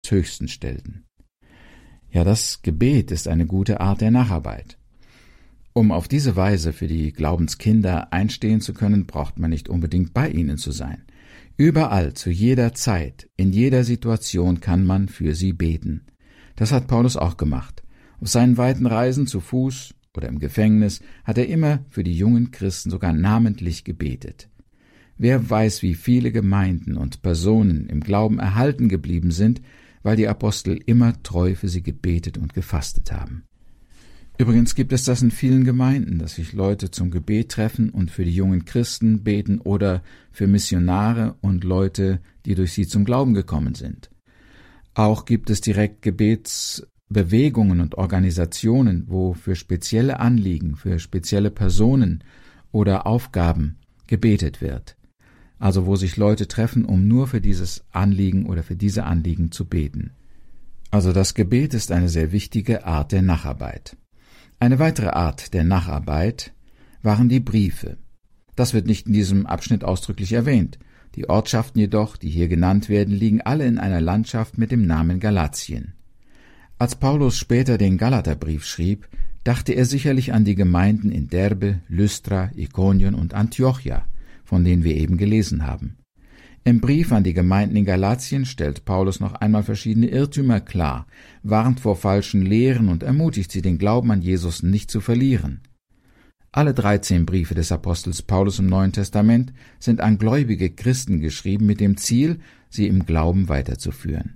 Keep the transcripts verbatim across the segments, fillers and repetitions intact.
Höchsten stellten. Ja, das Gebet ist eine gute Art der Nacharbeit. Um auf diese Weise für die Glaubenskinder einstehen zu können, braucht man nicht unbedingt bei ihnen zu sein. Überall, zu jeder Zeit, in jeder Situation kann man für sie beten. Das hat Paulus auch gemacht. Auf seinen weiten Reisen zu Fuß oder im Gefängnis hat er immer für die jungen Christen sogar namentlich gebetet. Wer weiß, wie viele Gemeinden und Personen im Glauben erhalten geblieben sind, weil die Apostel immer treu für sie gebetet und gefastet haben. Übrigens gibt es das in vielen Gemeinden, dass sich Leute zum Gebet treffen und für die jungen Christen beten oder für Missionare und Leute, die durch sie zum Glauben gekommen sind. Auch gibt es direkt Gebetsbewegungen und Organisationen, wo für spezielle Anliegen, für spezielle Personen oder Aufgaben gebetet wird. Also wo sich Leute treffen, um nur für dieses Anliegen oder für diese Anliegen zu beten. Also das Gebet ist eine sehr wichtige Art der Nacharbeit. Eine weitere Art der Nacharbeit waren die Briefe. Das wird nicht in diesem Abschnitt ausdrücklich erwähnt. Die Ortschaften jedoch, die hier genannt werden, liegen alle in einer Landschaft mit dem Namen Galatien. Als Paulus später den Galaterbrief schrieb, dachte er sicherlich an die Gemeinden in Derbe, Lystra, Ikonion und Antiochia, von denen wir eben gelesen haben. Im Brief an die Gemeinden in Galatien stellt Paulus noch einmal verschiedene Irrtümer klar, warnt vor falschen Lehren und ermutigt sie, den Glauben an Jesus nicht zu verlieren. Alle dreizehn Briefe des Apostels Paulus im Neuen Testament sind an gläubige Christen geschrieben, mit dem Ziel, sie im Glauben weiterzuführen.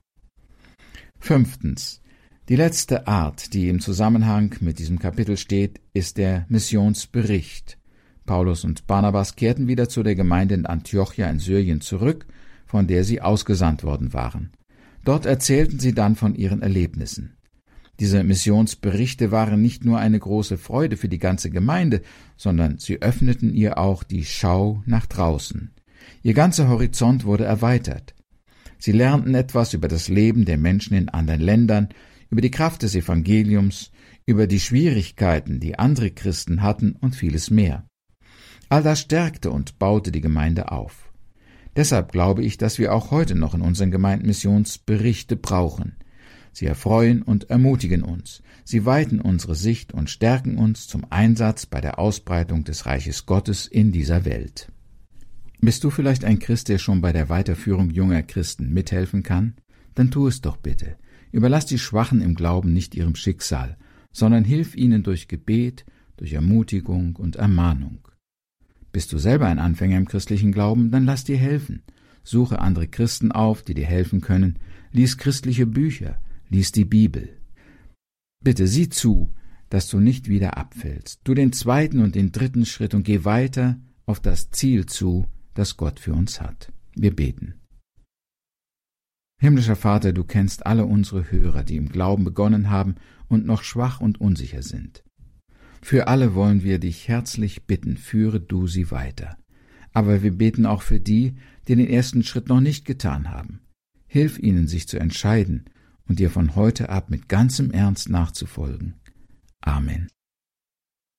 Fünftens. Die letzte Art, die im Zusammenhang mit diesem Kapitel steht, ist der Missionsbericht. Paulus und Barnabas kehrten wieder zu der Gemeinde in Antiochia in Syrien zurück, von der sie ausgesandt worden waren. Dort erzählten sie dann von ihren Erlebnissen. Diese Missionsberichte waren nicht nur eine große Freude für die ganze Gemeinde, sondern sie öffneten ihr auch die Schau nach draußen. Ihr ganzer Horizont wurde erweitert. Sie lernten etwas über das Leben der Menschen in anderen Ländern, über die Kraft des Evangeliums, über die Schwierigkeiten, die andere Christen hatten und vieles mehr. All das stärkte und baute die Gemeinde auf. Deshalb glaube ich, dass wir auch heute noch in unseren Gemeinden Missionsberichte brauchen. Sie erfreuen und ermutigen uns. Sie weiten unsere Sicht und stärken uns zum Einsatz bei der Ausbreitung des Reiches Gottes in dieser Welt. Bist du vielleicht ein Christ, der schon bei der Weiterführung junger Christen mithelfen kann? Dann tu es doch bitte. Überlass die Schwachen im Glauben nicht ihrem Schicksal, sondern hilf ihnen durch Gebet, durch Ermutigung und Ermahnung. Bist du selber ein Anfänger im christlichen Glauben, dann lass dir helfen. Suche andere Christen auf, die dir helfen können. Lies christliche Bücher, lies die Bibel. Bitte sieh zu, dass du nicht wieder abfällst. Tu den zweiten und den dritten Schritt und geh weiter auf das Ziel zu, das Gott für uns hat. Wir beten. Himmlischer Vater, du kennst alle unsere Hörer, die im Glauben begonnen haben und noch schwach und unsicher sind. Für alle wollen wir dich herzlich bitten, führe du sie weiter. Aber wir beten auch für die, die den ersten Schritt noch nicht getan haben. Hilf ihnen, sich zu entscheiden und dir von heute ab mit ganzem Ernst nachzufolgen. Amen.